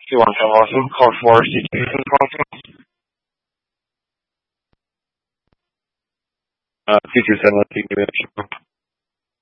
希望小老师考出儿媳妇很高兴。继续在那里面评论。